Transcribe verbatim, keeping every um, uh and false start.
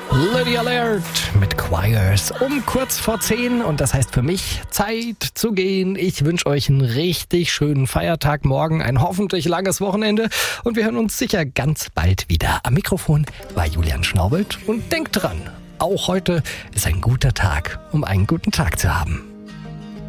Lydia Laird mit Choirs um kurz vor zehn und das heißt für mich Zeit zu gehen. Ich wünsche euch einen richtig schönen Feiertag morgen, ein hoffentlich langes Wochenende und wir hören uns sicher ganz bald wieder. Am Mikrofon war Julian Schnaubelt und denkt dran, auch heute ist ein guter Tag, um einen guten Tag zu haben.